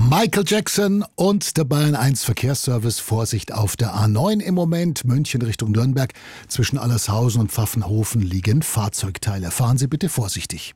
Michael Jackson und der Bayern 1 Verkehrsservice. Vorsicht auf der A9 im Moment. München Richtung Nürnberg. Zwischen Allershausen und Pfaffenhofen liegen Fahrzeugteile. Fahren Sie bitte vorsichtig.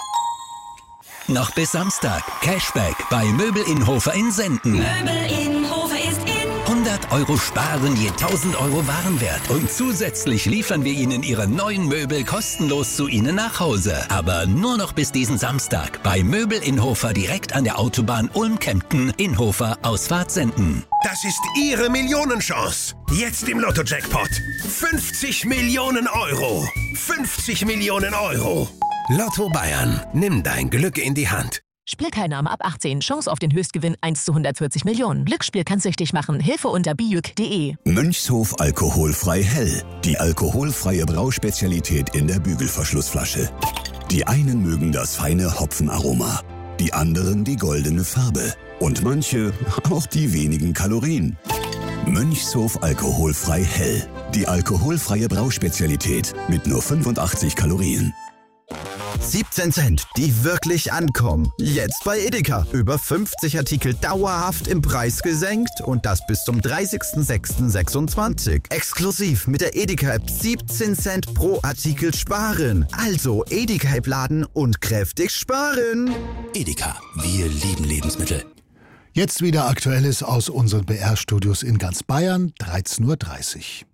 Noch bis Samstag. Cashback bei Möbel Inhofer in Senden. Möbel Inhofer ist in. 100 € sparen je 1000 € Warenwert. Und zusätzlich liefern wir Ihnen Ihre neuen Möbel kostenlos zu Ihnen nach Hause. Aber nur noch bis diesen Samstag. Bei Möbel Inhofer direkt an der Autobahn Ulm-Kempten. Inhofer Ausfahrt Senden. Das ist Ihre Millionenchance. Jetzt im Lotto-Jackpot. 50 Millionen Euro. 50 Millionen Euro. Lotto Bayern. Nimm dein Glück in die Hand. Spielteilnahme ab 18. Chance auf den Höchstgewinn 1 zu 140 Millionen. Glücksspiel kann süchtig machen. Hilfe unter bijuk.de. Mönchshof alkoholfrei hell. Die alkoholfreie Brauspezialität in der Bügelverschlussflasche. Die einen mögen das feine Hopfenaroma, die anderen die goldene Farbe und manche auch die wenigen Kalorien. Mönchshof alkoholfrei hell. Die alkoholfreie Brauspezialität mit nur 85 Kalorien. 17 Cent, die wirklich ankommen. Jetzt bei Edeka. Über 50 Artikel dauerhaft im Preis gesenkt und das bis zum 30.06.26. Exklusiv mit der Edeka-App 17 Cent pro Artikel sparen. Also Edeka-App laden und kräftig sparen. Edeka, wir lieben Lebensmittel. Jetzt wieder Aktuelles aus unseren BR-Studios in ganz Bayern, 13:30 Uhr.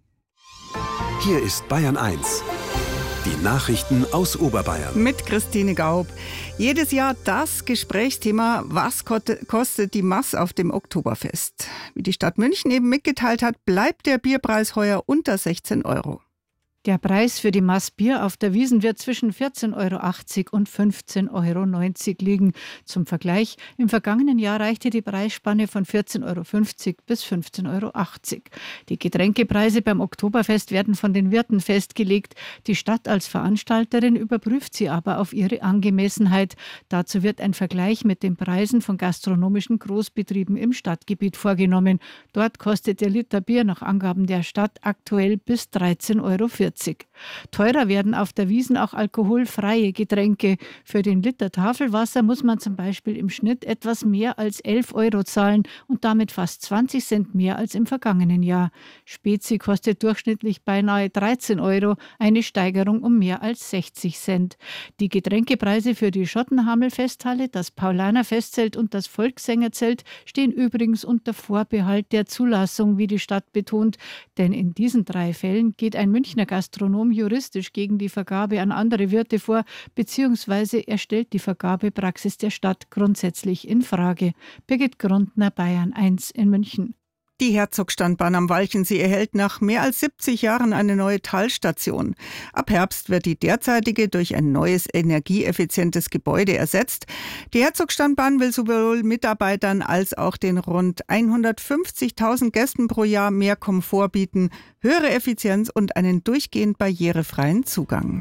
Hier ist Bayern 1. Die Nachrichten aus Oberbayern. Mit Christine Gaub. Jedes Jahr das Gesprächsthema, was kostet die Maß auf dem Oktoberfest? Wie die Stadt München eben mitgeteilt hat, bleibt der Bierpreis heuer unter 16 €. Der Preis für die Maß Bier auf der Wiesn wird zwischen 14,80 € und 15,90 € liegen. Zum Vergleich, im vergangenen Jahr reichte die Preisspanne von 14,50 € bis 15,80 €. Die Getränkepreise beim Oktoberfest werden von den Wirten festgelegt. Die Stadt als Veranstalterin überprüft sie aber auf ihre Angemessenheit. Dazu wird ein Vergleich mit den Preisen von gastronomischen Großbetrieben im Stadtgebiet vorgenommen. Dort kostet der Liter Bier nach Angaben der Stadt aktuell bis 13,40 €. Teurer werden auf der Wiesn auch alkoholfreie Getränke. Für den Liter Tafelwasser muss man zum Beispiel im Schnitt etwas mehr als 11 € zahlen und damit fast 20 Cent mehr als im vergangenen Jahr. Spezi kostet durchschnittlich beinahe 13 €, eine Steigerung um mehr als 60 Cent. Die Getränkepreise für die Schottenhamel-Festhalle, das Paulaner-Festzelt und das Volkssängerzelt stehen übrigens unter Vorbehalt der Zulassung, wie die Stadt betont. Denn in diesen 3 Fällen geht ein Münchner Gastronom juristisch gegen die Vergabe an andere Wirte vor, beziehungsweise er stellt die Vergabepraxis der Stadt grundsätzlich in Frage. Birgit Grundner, Bayern 1 in München. Die Herzogstandbahn am Walchensee erhält nach mehr als 70 Jahren eine neue Talstation. Ab Herbst wird die derzeitige durch ein neues energieeffizientes Gebäude ersetzt. Die Herzogstandbahn will sowohl Mitarbeitern als auch den rund 150.000 Gästen pro Jahr mehr Komfort bieten, höhere Effizienz und einen durchgehend barrierefreien Zugang.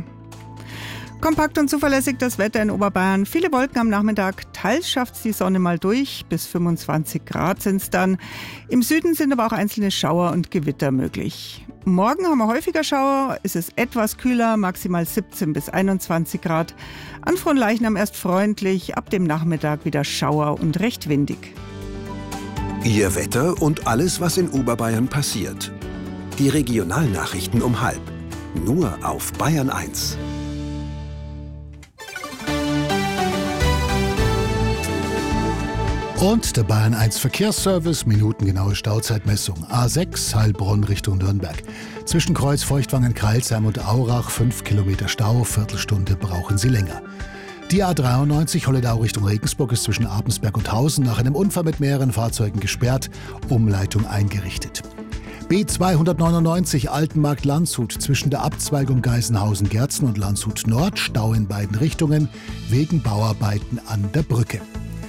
Kompakt und zuverlässig das Wetter in Oberbayern. Viele Wolken am Nachmittag, teils schafft die Sonne mal durch, bis 25 Grad sind es dann. Im Süden sind aber auch einzelne Schauer und Gewitter möglich. Morgen haben wir häufiger Schauer, es ist etwas kühler, maximal 17 bis 21 Grad. An Fronleichnam erst freundlich, ab dem Nachmittag wieder Schauer und recht windig. Ihr Wetter und alles, was in Oberbayern passiert. Die Regionalnachrichten um 12:30. Nur auf Bayern 1. Und der Bayern 1 Verkehrsservice, minutengenaue Stauzeitmessung. A6 Heilbronn Richtung Nürnberg. Zwischen Kreuz Feuchtwangen, Kreilsheim und Aurach 5 Kilometer Stau, Viertelstunde brauchen Sie länger. Die A93 Holledau Richtung Regensburg ist zwischen Abensberg und Hausen nach einem Unfall mit mehreren Fahrzeugen gesperrt, Umleitung eingerichtet. B299 Altenmarkt-Landshut zwischen der Abzweigung Geisenhausen-Gerzen und Landshut Nord, Stau in beiden Richtungen wegen Bauarbeiten an der Brücke.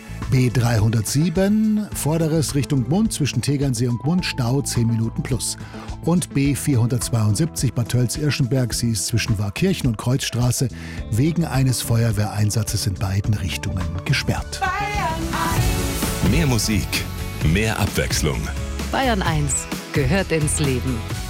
B307, Vorderes Richtung Gmund, zwischen Tegernsee und Gmund, Stau 10 Minuten plus. Und B472 Bad Tölz-Irschenberg, sie ist zwischen Warkirchen und Kreuzstraße, wegen eines Feuerwehreinsatzes in beiden Richtungen gesperrt. Mehr Musik, mehr Abwechslung. Bayern 1 gehört ins Leben.